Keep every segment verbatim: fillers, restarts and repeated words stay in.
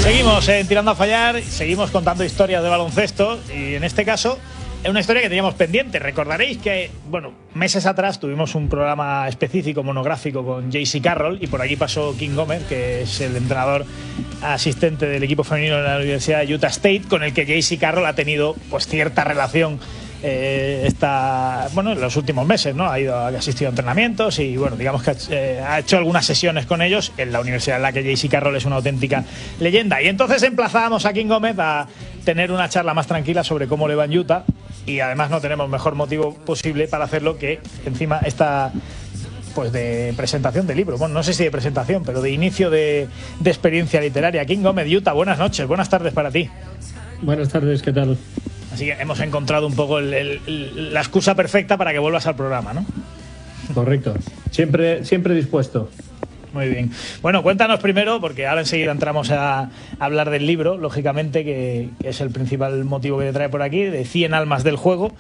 Seguimos eh, tirando a fallar, seguimos contando historias de baloncesto y en este caso es una historia que teníamos pendiente. Recordaréis que, bueno, meses atrás tuvimos un programa específico, monográfico con J C Carroll y por aquí pasó King Gómez, que es el entrenador asistente del equipo femenino de la Universidad de Utah State, con el que J C Carroll ha tenido pues cierta relación eh, esta, bueno, en los últimos meses, ¿no? Ha ido, ha asistido a entrenamientos y bueno, digamos que eh, ha hecho algunas sesiones con ellos en la universidad en la que J C Carroll es una auténtica leyenda. Y entonces emplazábamos a King Gómez a tener una charla más tranquila sobre cómo le va en Utah. Y además no tenemos mejor motivo posible para hacerlo que encima esta pues de presentación de libro. Bueno, no sé si de presentación, pero de inicio de, de experiencia literaria. King Gómez, Utah, buenas noches, buenas tardes para ti. Buenas tardes, ¿qué tal? Así que hemos encontrado un poco el, el, el, la excusa perfecta para que vuelvas al programa, ¿no? Correcto, siempre, siempre dispuesto. Muy bien. Bueno, cuéntanos primero, porque ahora enseguida entramos a hablar del libro, lógicamente, que, que es el principal motivo que te trae por aquí, de cien almas del juego.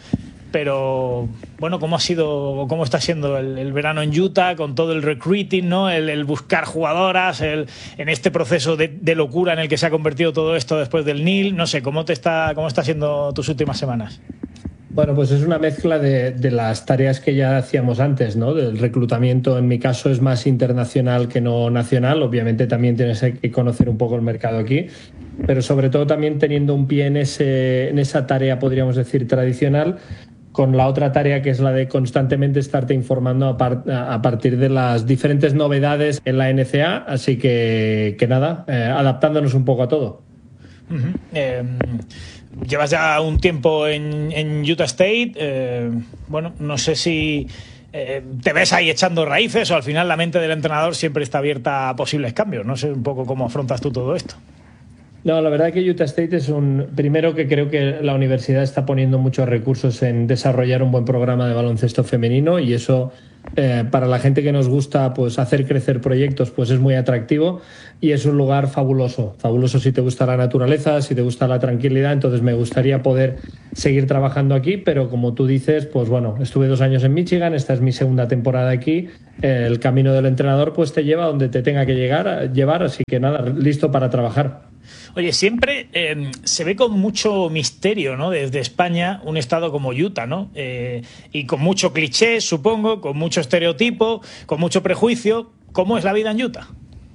Pero, bueno, ¿cómo ha sido, cómo está siendo el, el verano en Utah con todo el recruiting, ¿no? El, el buscar jugadoras, el, en este proceso de, de locura en el que se ha convertido todo esto después del N I L? No sé, ¿cómo te está, cómo está siendo tus últimas semanas? Bueno, pues es una mezcla de, de las tareas que ya hacíamos antes, ¿no? Del reclutamiento, en mi caso, es más internacional que no nacional. Obviamente también tienes que conocer un poco el mercado aquí, pero sobre todo también teniendo un pie en, ese, en esa tarea, podríamos decir, tradicional, con la otra tarea que es la de constantemente estarte informando a, par, a partir de las diferentes novedades en la N C A. Así que, que nada, eh, adaptándonos un poco a todo. Uh-huh. Eh... Llevas ya un tiempo en, en Utah State, eh, bueno, no sé si eh, te ves ahí echando raíces o al final la mente del entrenador siempre está abierta a posibles cambios. No sé un poco cómo afrontas tú todo esto. No, la verdad que Utah State es un... Primero que creo que la universidad está poniendo muchos recursos en desarrollar un buen programa de baloncesto femenino y eso eh, para la gente que nos gusta pues hacer crecer proyectos pues es muy atractivo y es un lugar fabuloso. Fabuloso si te gusta la naturaleza, si te gusta la tranquilidad, entonces me gustaría poder seguir trabajando aquí, pero como tú dices, pues bueno, estuve dos años en Michigan, esta es mi segunda temporada aquí, eh, el camino del entrenador pues te lleva donde te tenga que llegar, llevar, así que nada, listo para trabajar. Oye, siempre eh, se ve con mucho misterio, ¿no? Desde España, un estado como Utah, ¿no? Eh, y con mucho cliché, supongo, con mucho estereotipo, con mucho prejuicio. ¿Cómo es la vida en Utah?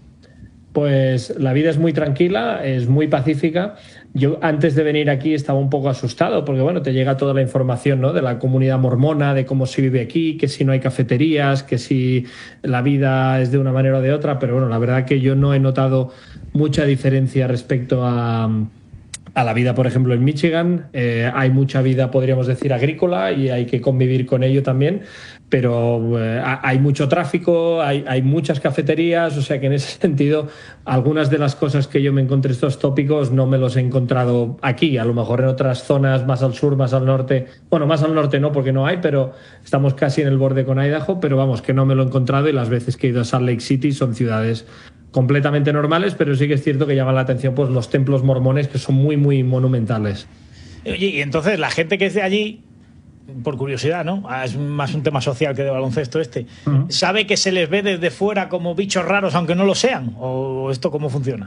Pues la vida es muy tranquila, es muy pacífica. Yo antes de venir aquí estaba un poco asustado porque, bueno, te llega toda la información, ¿no? De la comunidad mormona, de cómo se vive aquí, que si no hay cafeterías, que si la vida es de una manera o de otra. Pero bueno, la verdad que yo no he notado mucha diferencia respecto a, a la vida, por ejemplo, en Michigan. Eh, hay mucha vida, podríamos decir, agrícola y hay que convivir con ello también. Pero eh, hay mucho tráfico, hay, hay muchas cafeterías, o sea que en ese sentido algunas de las cosas que yo me encontré estos tópicos no me los he encontrado aquí, a lo mejor en otras zonas más al sur, más al norte, bueno, más al norte no porque no hay, pero estamos casi en el borde con Idaho, pero vamos, que no me lo he encontrado y las veces que he ido a Salt Lake City son ciudades completamente normales, pero sí que es cierto que llaman la atención pues los templos mormones que son muy, muy monumentales. Oye, y entonces la gente que es de allí, por curiosidad, ¿no? Es más un tema social que de baloncesto este. Uh-huh. ¿Sabe que se les ve desde fuera como bichos raros aunque no lo sean? ¿O esto cómo funciona?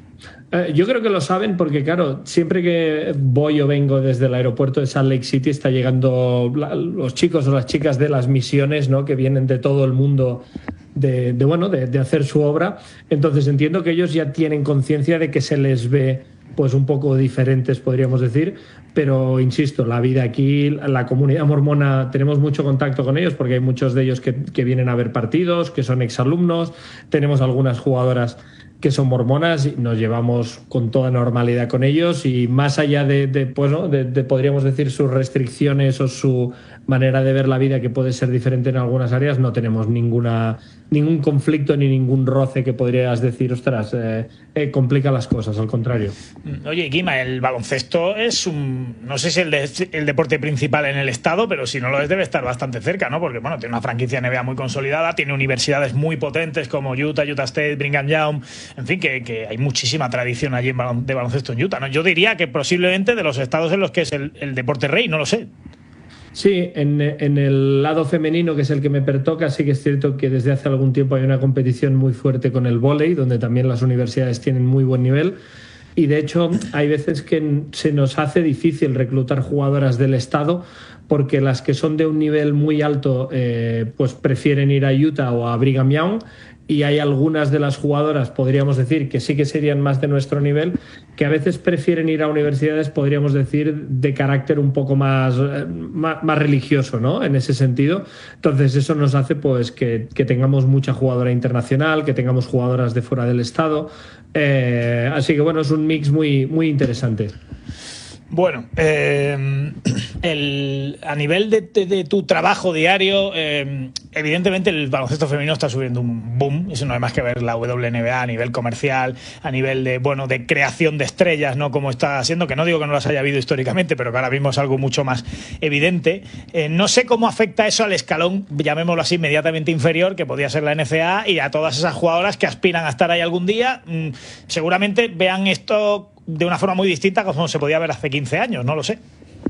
Eh, yo creo que lo saben porque, claro, siempre que voy o vengo desde el aeropuerto de Salt Lake City está llegando la, los chicos o las chicas de las misiones, ¿no? Que vienen de todo el mundo de, de, bueno, de, de hacer su obra. Entonces entiendo que ellos ya tienen conciencia de que se les ve pues un poco diferentes, podríamos decir, pero insisto, la vida aquí, la comunidad mormona, tenemos mucho contacto con ellos porque hay muchos de ellos que, que vienen a ver partidos, que son exalumnos, tenemos algunas jugadoras que son mormonas y nos llevamos con toda normalidad con ellos y más allá de, de, pues, ¿no? de, de podríamos decir sus restricciones o su manera de ver la vida que puede ser diferente en algunas áreas, no tenemos ninguna ningún conflicto ni ningún roce que podrías decir, ostras, eh, eh, complica las cosas, al contrario. Oye, Guima, el baloncesto es un, no sé si el, de, el deporte principal en el estado, pero si no lo es debe estar bastante cerca, ¿no? Porque, bueno, tiene una franquicia N B A muy consolidada, tiene universidades muy potentes como Utah, Utah State, Brigham Young, en fin, que, que hay muchísima tradición allí en balon, de baloncesto en Utah, ¿no? Yo diría que posiblemente de los estados en los que es el, el deporte rey, no lo sé. Sí, en, en el lado femenino, que es el que me pertoca, sí que es cierto que desde hace algún tiempo hay una competición muy fuerte con el vóley, donde también las universidades tienen muy buen nivel. y de hecho hay veces que se nos hace difícil reclutar jugadoras del estado porque las que son de un nivel muy alto eh, pues prefieren ir a Utah o a Brigham Young, y hay algunas de las jugadoras, podríamos decir, que sí que serían más de nuestro nivel, que a veces prefieren ir a universidades, podríamos decir, de carácter un poco más, más, más religioso, ¿no? En ese sentido. Entonces eso nos hace pues que, que tengamos mucha jugadora internacional, que tengamos jugadoras de fuera del estado. Eh, así que bueno, es un mix muy, muy interesante. Bueno, eh, el, a nivel de, de, de tu trabajo diario, eh, evidentemente el baloncesto femenino está subiendo un boom. Eso no hay más que ver la W N B A a nivel comercial, a nivel de bueno de creación de estrellas, ¿no? Como está haciendo, que no digo que no las haya habido históricamente, pero que ahora mismo es algo mucho más evidente. Eh, no sé cómo afecta eso al escalón, llamémoslo así, inmediatamente inferior, que podría ser la N C A A, y a todas esas jugadoras que aspiran a estar ahí algún día. Mmm, seguramente vean esto de una forma muy distinta como se podía ver hace quince años, no lo sé.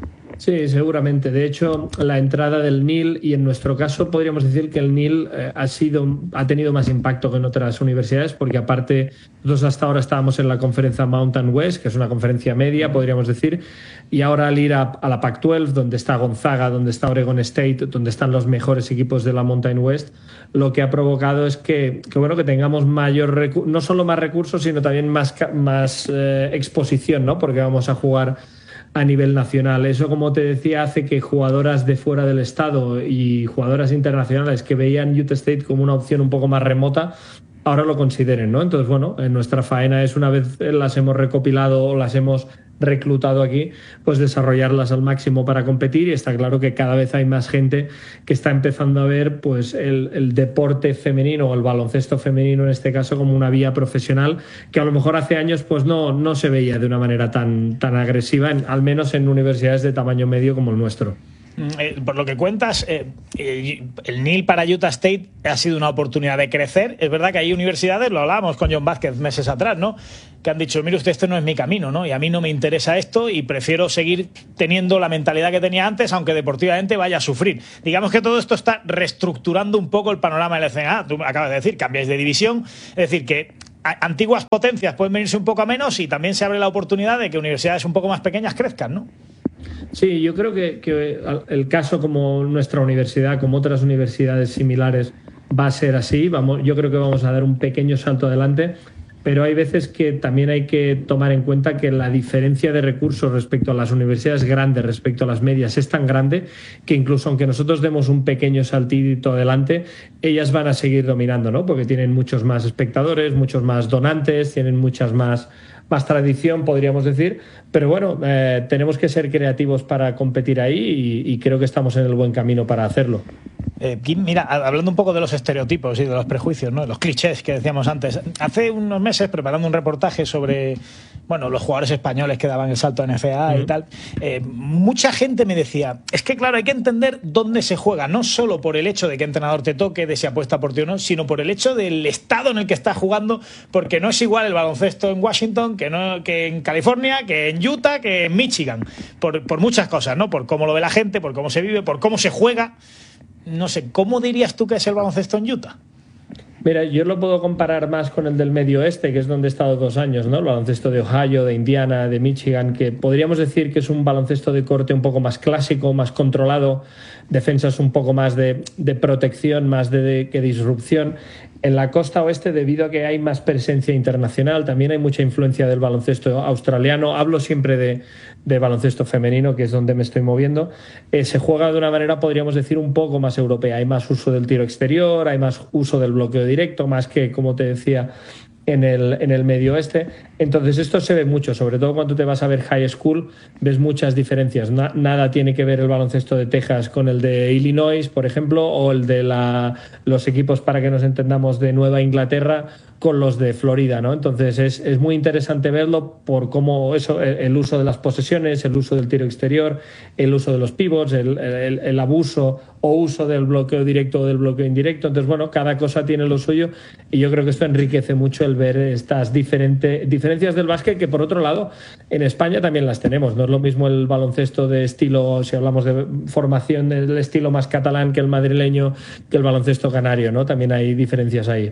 Sí, seguramente. De hecho, la entrada del N I L, y en nuestro caso podríamos decir que el N I L eh, ha sido, ha tenido más impacto que en otras universidades, porque aparte nosotros hasta ahora estábamos en la conferencia Mountain West, que es una conferencia media, podríamos decir, y ahora al ir a, a la Pac doce, donde está Gonzaga, donde está Oregon State, donde están los mejores equipos de la Mountain West, lo que ha provocado es que, que bueno, que tengamos mayor recu- no solo más recursos, sino también más, más eh, exposición, ¿no? Porque vamos a jugar a nivel nacional. Eso, como te decía, hace que jugadoras de fuera del estado y jugadoras internacionales que veían Utah State como una opción un poco más remota, ahora lo consideren, ¿no? Entonces, bueno, en nuestra faena es, una vez las hemos recopilado o las hemos reclutado aquí, pues desarrollarlas al máximo para competir, y está claro que cada vez hay más gente que está empezando a ver pues el, el deporte femenino o el baloncesto femenino en este caso como una vía profesional que a lo mejor hace años pues no, no se veía de una manera tan, tan agresiva, en, al menos en universidades de tamaño medio como el nuestro. Eh, por lo que cuentas, eh, eh, el N I L para Utah State ha sido una oportunidad de crecer. Es verdad que hay universidades, lo hablábamos con John Vázquez meses atrás, ¿no?, que han dicho, mire usted, este no es mi camino, ¿no? Y a mí no me interesa esto y prefiero seguir teniendo la mentalidad que tenía antes, aunque deportivamente vaya a sufrir. Digamos que todo esto está reestructurando un poco el panorama del N C A A. Tú acabas de decir, cambiáis de división, es decir, que antiguas potencias pueden venirse un poco a menos, y también se abre la oportunidad de que universidades un poco más pequeñas crezcan, ¿no? Sí, yo creo que, que el caso como nuestra universidad, como otras universidades similares, va a ser así. Vamos, yo creo que vamos a dar un pequeño salto adelante, pero hay veces que también hay que tomar en cuenta que la diferencia de recursos respecto a las universidades grandes, respecto a las medias, es tan grande que incluso aunque nosotros demos un pequeño saltito adelante, ellas van a seguir dominando, ¿no? Porque tienen muchos más espectadores, muchos más donantes, tienen muchas más... más tradición, podríamos decir, pero bueno, eh, tenemos que ser creativos para competir ahí, y, y creo que estamos en el buen camino para hacerlo. Eh, Kim, mira, hablando un poco de los estereotipos y de los prejuicios, ¿no?, de los clichés que decíamos antes, hace unos meses, preparando un reportaje sobre, bueno, los jugadores españoles que daban el salto a N C A A uh-huh. y tal, eh, mucha gente me decía, es que claro, hay que entender dónde se juega, no solo por el hecho de qué entrenador te toque, de si apuesta por ti o no, sino por el hecho del estado en el que estás jugando, porque no es igual el baloncesto en Washington que, no, que en California, que en Utah, que en Michigan, por, por muchas cosas, ¿no? Por cómo lo ve la gente, por cómo se vive, por cómo se juega. No sé, ¿cómo dirías tú que es el baloncesto en Utah? Mira, yo lo puedo comparar más con el del Medio Oeste, que es donde he estado dos años, ¿no? El baloncesto de Ohio, de Indiana, de Michigan, que podríamos decir que es un baloncesto de corte un poco más clásico, más controlado, defensas un poco más de, de protección, más de, de que disrupción. En la costa oeste, debido a que hay más presencia internacional, también hay mucha influencia del baloncesto australiano. Hablo siempre de, de baloncesto femenino, que es donde me estoy moviendo. Eh, se juega de una manera, podríamos decir, un poco más europea. Hay más uso del tiro exterior, hay más uso del bloqueo directo, más que, como te decía, en el, en el Medio Oeste. Entonces esto se ve mucho, sobre todo cuando te vas a ver high school, ves muchas diferencias. Na, nada tiene que ver el baloncesto de Texas con el de Illinois, por ejemplo, o el de la, los equipos, para que nos entendamos, de Nueva Inglaterra con los de Florida, ¿no? Entonces es, es muy interesante verlo por cómo eso, el, el uso de las posesiones, el uso del tiro exterior, el uso de los pivots, el, el, el abuso o uso del bloqueo directo o del bloqueo indirecto. Entonces, bueno, cada cosa tiene lo suyo, y yo creo que esto enriquece mucho el ver estas diferentes diferencias del básquet, que por otro lado en España también las tenemos. No es lo mismo el baloncesto de estilo, si hablamos de formación del estilo más catalán, que el madrileño, que el baloncesto canario, ¿no? También hay diferencias ahí.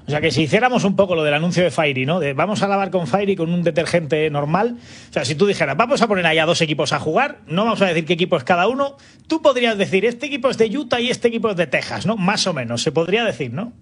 O sea que si hiciéramos un poco lo del anuncio de Fairy, ¿no? De vamos a lavar con Fairy con un detergente normal. O sea, si tú dijeras, vamos a poner ahí a dos equipos a jugar, no vamos a decir qué equipo es cada uno, tú podrías decir, este equipo es de Utah y este equipo es de Texas, ¿no? Más o menos, se podría decir, ¿no?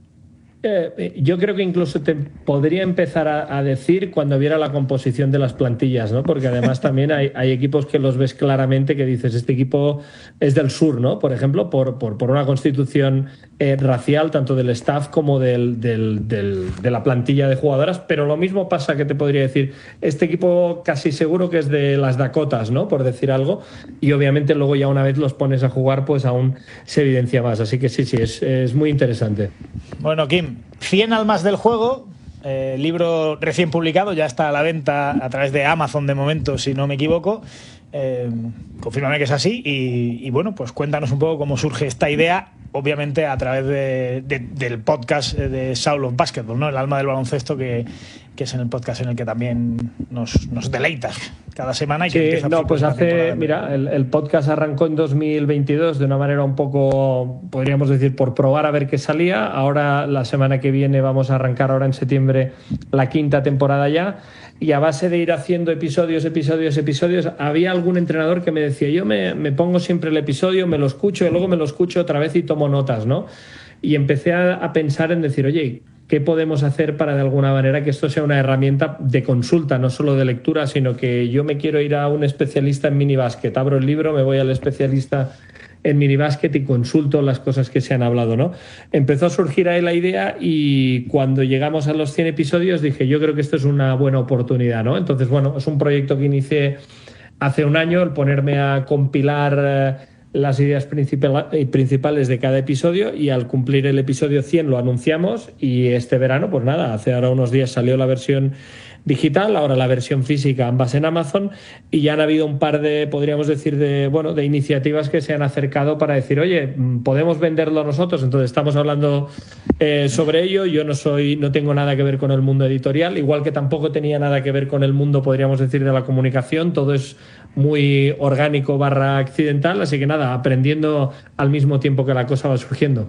Eh, yo creo que incluso te podría empezar a, a decir cuando viera la composición de las plantillas, ¿no? Porque además también hay, hay equipos que los ves claramente que dices, este equipo es del sur, ¿no? Por ejemplo, por, por, por una constitución eh, racial, tanto del staff como del, del, del, de la plantilla de jugadoras, pero lo mismo pasa que te podría decir, este equipo casi seguro que es de las Dakotas, ¿no? Por decir algo, y obviamente luego ya una vez los pones a jugar, pues aún se evidencia más. Así que sí, sí, es, es muy interesante. Bueno, Kim, cien almas del juego, eh, libro recién publicado, ya está a la venta a través de Amazon de momento, si no me equivoco. Eh, confírmame que es así y, y bueno, pues cuéntanos un poco cómo surge esta idea, obviamente a través de, de, del podcast de Soul of Basketball, ¿no? El alma del baloncesto, que, que es en el podcast en el que también nos, nos deleitas cada semana. Y sí, que empieza no, pues hace, mira, el, el podcast arrancó en dos mil veintidós de una manera un poco, podríamos decir, por probar a ver qué salía. Ahora, la semana que viene, vamos a arrancar ahora en septiembre la quinta temporada ya. Y a base de ir haciendo episodios, episodios, episodios, había algún entrenador que me decía, yo me, me pongo siempre el episodio, me lo escucho y luego me lo escucho otra vez y tomo notas, ¿no? Y empecé a, a pensar en decir, oye, ¿qué podemos hacer para de alguna manera que esto sea una herramienta de consulta, no solo de lectura, sino que yo me quiero ir a un especialista en minibásquet, abro el libro, me voy al especialista en minibásquet y consulto las cosas que se han hablado, ¿no? Empezó a surgir ahí la idea y cuando llegamos a los cien episodios dije, yo creo que esto es una buena oportunidad, ¿no? Entonces, bueno, es un proyecto que inicié hace un año, el ponerme a compilar eh, las ideas principales de cada episodio, y al cumplir el episodio cien lo anunciamos, y este verano, pues nada, hace ahora unos días salió la versión digital, ahora la versión física, ambas en Amazon, y ya han habido un par de, podríamos decir, de bueno, de iniciativas que se han acercado para decir, oye, podemos venderlo nosotros. Entonces estamos hablando eh, sobre ello. Yo no soy, no tengo nada que ver con el mundo editorial, igual que tampoco tenía nada que ver con el mundo, podríamos decir, de la comunicación. Todo es muy orgánico barra accidental, así que nada, aprendiendo al mismo tiempo que la cosa va surgiendo.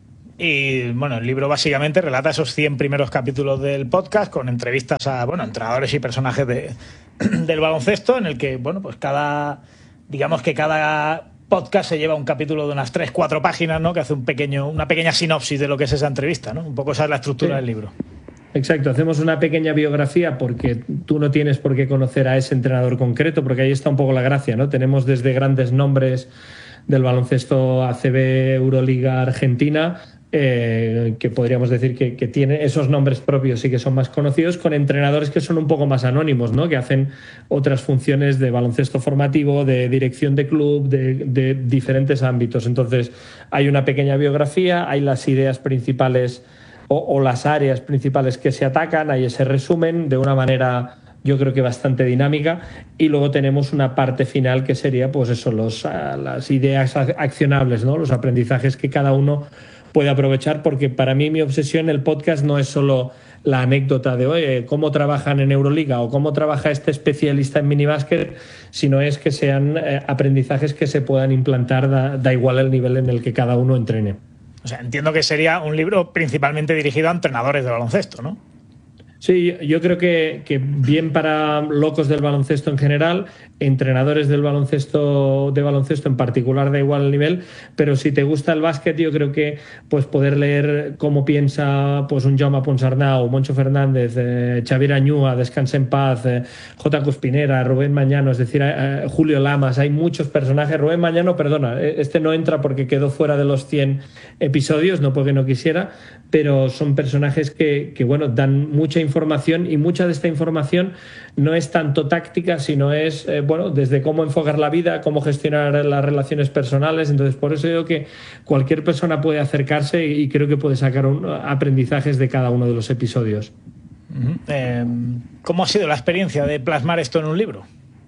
Y bueno, el libro básicamente relata esos cien primeros capítulos del podcast con entrevistas a, bueno, entrenadores y personajes de, del baloncesto, en el que, bueno, pues cada, digamos que cada podcast se lleva un capítulo de unas tres, cuatro páginas, ¿no? Que hace un pequeño, una pequeña sinopsis de lo que es esa entrevista, ¿no? Un poco esa es la estructura sí. del libro. Exacto, hacemos una pequeña biografía porque tú no tienes por qué conocer a ese entrenador concreto, porque ahí está un poco la gracia, ¿no? Tenemos desde grandes nombres del baloncesto A C B, Euroliga, Argentina, Eh, que podríamos decir que, que tiene esos nombres propios y que son más conocidos, con entrenadores que son un poco más anónimos, ¿no? Que hacen otras funciones de baloncesto formativo, de dirección de club, de, de diferentes ámbitos. Entonces hay una pequeña biografía, hay las ideas principales o, o las áreas principales que se atacan, hay ese resumen de una manera, yo creo que bastante dinámica, y luego tenemos una parte final que sería, pues eso, los, las ideas accionables, ¿no? Los aprendizajes que cada uno puede aprovechar, porque para mí mi obsesión en el podcast no es solo la anécdota de oye, cómo trabajan en Euroliga o cómo trabaja este especialista en minibásquet, sino es que sean eh, aprendizajes que se puedan implantar, da, da igual el nivel en el que cada uno entrene. O sea, entiendo que sería un libro principalmente dirigido a entrenadores de baloncesto, ¿no? Sí, yo creo que, que bien para locos del baloncesto en general, entrenadores del baloncesto de baloncesto en particular, da igual el nivel, pero si te gusta el básquet, yo creo que pues poder leer cómo piensa pues un Jaume Ponsarnau, Moncho Fernández, eh, Xavier Añúa, Descanse en Paz, eh, J. Cuspinera, Rubén Mañano, es decir, eh, Julio Lamas, hay muchos personajes. Rubén Mañano, perdona, este no entra porque quedó fuera de los cien episodios, no porque no quisiera, pero son personajes que, que bueno, dan mucha información información, y mucha de esta información no es tanto táctica, sino es eh, bueno, desde cómo enfocar la vida, cómo gestionar las relaciones personales. Entonces, por eso digo que cualquier persona puede acercarse y creo que puede sacar un, aprendizajes de cada uno de los episodios. Uh-huh. Eh, ¿Cómo ha sido la experiencia de plasmar esto en un libro?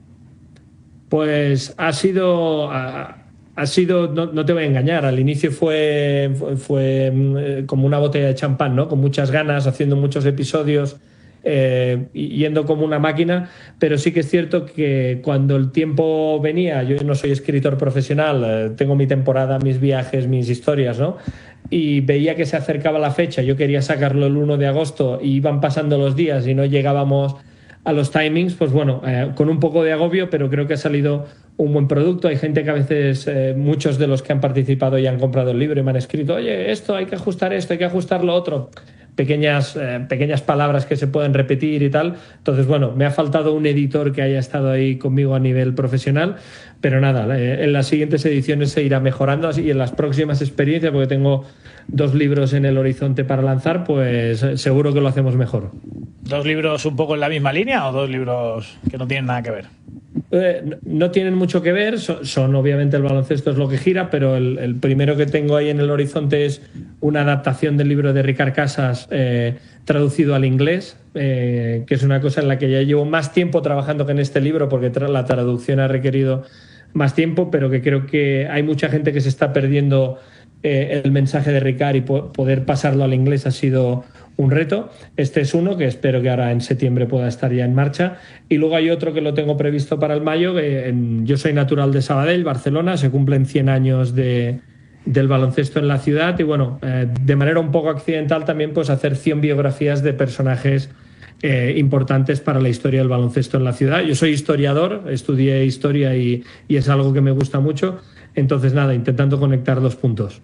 Pues ha sido... A, Ha sido, no, no te voy a engañar, al inicio fue, fue, fue eh, como una botella de champán, ¿no? Con muchas ganas, haciendo muchos episodios, eh, yendo como una máquina, pero sí que es cierto que cuando el tiempo venía, yo no soy escritor profesional, eh, tengo mi temporada, mis viajes, mis historias, ¿no? y veía que se acercaba la fecha, yo quería sacarlo el uno de agosto y iban pasando los días y no llegábamos a los timings, pues bueno, eh, con un poco de agobio, pero creo que ha salido un buen producto. Hay gente que a veces, eh, muchos de los que han participado y han comprado el libro y me han escrito, oye, esto, hay que ajustar esto, hay que ajustar lo otro. Pequeñas, eh, pequeñas palabras que se pueden repetir y tal. Entonces, bueno, me ha faltado un editor que haya estado ahí conmigo a nivel profesional, pero nada, eh, en las siguientes ediciones se irá mejorando y en las próximas experiencias, porque tengo dos libros en el horizonte para lanzar, pues eh, seguro que lo hacemos mejor. ¿Dos libros un poco en la misma línea o dos libros que no tienen nada que ver? Eh, no tienen mucho que ver, son, son obviamente el baloncesto es lo que gira, pero el, el primero que tengo ahí en el horizonte es una adaptación del libro de Ricard Casas eh, traducido al inglés, eh, que es una cosa en la que ya llevo más tiempo trabajando que en este libro, porque tra- la traducción ha requerido más tiempo, pero que creo que hay mucha gente que se está perdiendo eh, el mensaje de Ricard y po- poder pasarlo al inglés ha sido un reto. Este es uno que espero que ahora en septiembre pueda estar ya en marcha. Y luego hay otro que lo tengo previsto para el mayo. Que en, yo soy natural de Sabadell, Barcelona. Se cumplen cien años de, del baloncesto en la ciudad. Y bueno, eh, de manera un poco accidental también pues hacer cien biografías de personajes eh, importantes para la historia del baloncesto en la ciudad. Yo soy historiador, estudié historia y, y es algo que me gusta mucho. Entonces nada, intentando conectar dos puntos.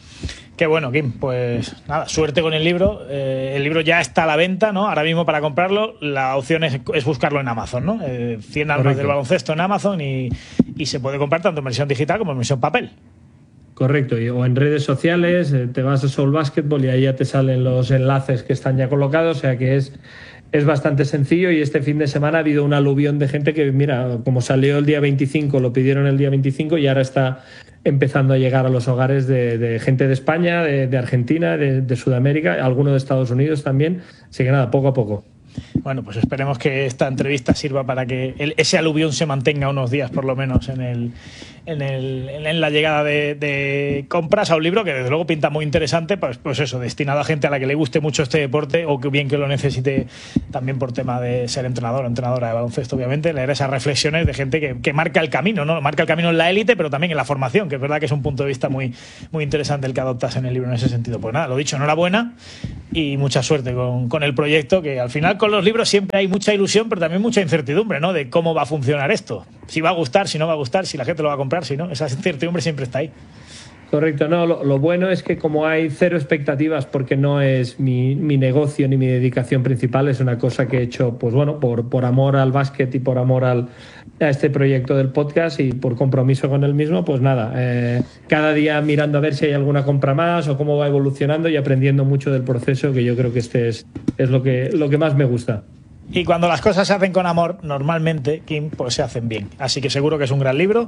Qué bueno, Kim. Pues nada, suerte con el libro. Eh, el libro ya está a la venta, ¿no? Ahora mismo para comprarlo, la opción es, es buscarlo en Amazon, ¿no? Eh, cien almas Correcto. Del baloncesto en Amazon y, y se puede comprar tanto en versión digital como en versión papel. Correcto, y, o en redes sociales, eh, te vas a Soul Basketball y ahí ya te salen los enlaces que están ya colocados, o sea que es, es bastante sencillo. Y este fin de semana ha habido un aluvión de gente que, mira, como salió el día veinticinco, lo pidieron el día veinticinco y ahora está empezando a llegar a los hogares de, de gente de España, de, de Argentina, de, de Sudamérica, alguno de Estados Unidos también. Así que nada, poco a poco. Bueno, pues esperemos que esta entrevista sirva para que el, ese aluvión se mantenga unos días por lo menos en el en, el, en la llegada de, de compras a un libro que desde luego pinta muy interesante, pues, pues eso, destinado a gente a la que le guste mucho este deporte o que bien que lo necesite también por tema de ser entrenador o entrenadora de baloncesto, obviamente, leer esas reflexiones de gente que, que marca el camino, ¿no? Marca el camino en la élite, pero también en la formación, que es verdad que es un punto de vista muy, muy interesante el que adoptas en el libro en ese sentido. Pues nada, lo dicho, enhorabuena y mucha suerte con, con el proyecto, que al final con los libros siempre hay mucha ilusión, pero también mucha incertidumbre, ¿no? De cómo va a funcionar esto. Si va a gustar, si no va a gustar, si la gente lo va a comprar, si no. Esa incertidumbre siempre está ahí. Correcto, no, lo, lo bueno es que como hay cero expectativas, porque no es mi, mi negocio ni mi dedicación principal, es una cosa que he hecho, pues bueno, por, por amor al básquet y por amor al, a este proyecto del podcast y por compromiso con el mismo, pues nada, eh, cada día mirando a ver si hay alguna compra más o cómo va evolucionando y aprendiendo mucho del proceso, que yo creo que este es, es lo que, lo que más me gusta. Y cuando las cosas se hacen con amor, normalmente, Kim, pues se hacen bien. Así que seguro que es un gran libro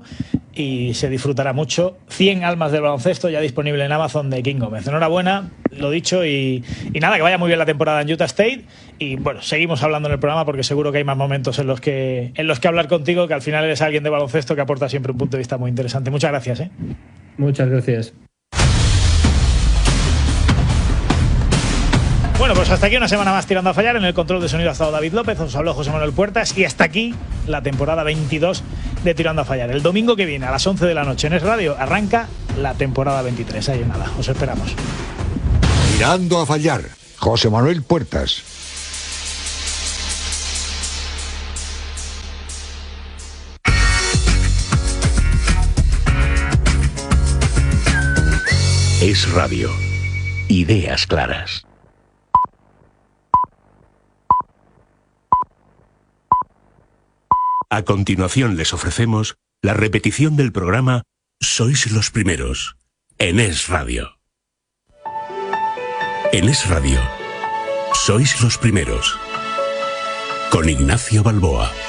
y se disfrutará mucho. cien almas del baloncesto ya disponible en Amazon de Kim Gómez. Enhorabuena, lo dicho, y, y nada, que vaya muy bien la temporada en Utah State. Y bueno, seguimos hablando en el programa porque seguro que hay más momentos en los que, en los que hablar contigo, que al final eres alguien de baloncesto que aporta siempre un punto de vista muy interesante. Muchas gracias, ¿eh? Muchas gracias. Bueno, pues hasta aquí una semana más Tirando a Fallar. En el control de sonido ha estado David López, os habló José Manuel Puertas y hasta aquí la temporada veintidós de Tirando a Fallar. El domingo que viene a las once de la noche en Es Radio arranca la temporada veintitrés. Ahí nada, os esperamos. Tirando a Fallar, José Manuel Puertas. Es Radio. Ideas claras. A continuación les ofrecemos la repetición del programa Sois los Primeros, en Es Radio. En Es Radio, Sois los Primeros, con Ignacio Balboa.